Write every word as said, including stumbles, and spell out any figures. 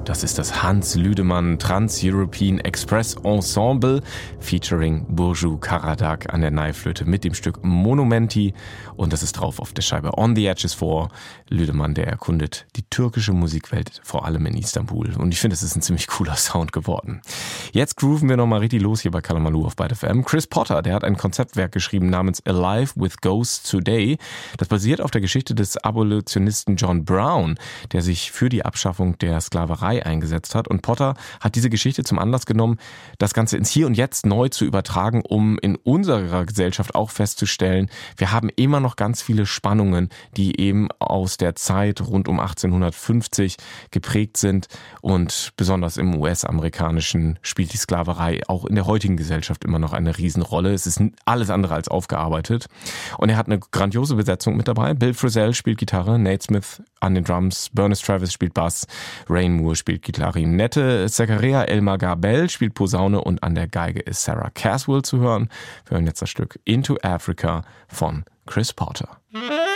Das ist das Hans Lüdemann Trans-European Express Ensemble featuring Burcu Karadağ an der Naivflöte mit dem Stück Monumenti und das ist drauf auf der Scheibe On the Edges for Lüdemann, der erkundet die türkische Musikwelt, vor allem in Istanbul und ich finde, es ist ein ziemlich cooler Sound geworden. Jetzt grooven wir nochmal richtig los hier bei Kalamaloo auf Byte F M. Chris Potter, der hat ein Konzeptwerk geschrieben namens Alive with Ghosts Today. Das basiert auf der Geschichte des Abolitionisten John Brown, der sich für die Abschaffung der Sklaverei eingesetzt hat. Und Potter hat diese Geschichte zum Anlass genommen, das Ganze ins Hier und Jetzt neu zu übertragen, um in unserer Gesellschaft auch festzustellen, wir haben immer noch ganz viele Spannungen, die eben aus der Zeit rund um achtzehnhundertfünfzig geprägt sind. Und besonders im U S-amerikanischen spielt die Sklaverei auch in der heutigen Gesellschaft immer noch eine Riesenrolle. Es ist alles andere als aufgearbeitet. Und er hat eine grandiose Besetzung mit dabei. Bill Frisell spielt Gitarre, Nate Smith an den Drums, Bernice Travis spielt Bass, Rain Moore spielt Klarinette, Zakaria El-Magabel spielt Posaune und an der Geige ist Sarah Caswell zu hören. Wir hören jetzt das Stück Into Africa von Chris Potter.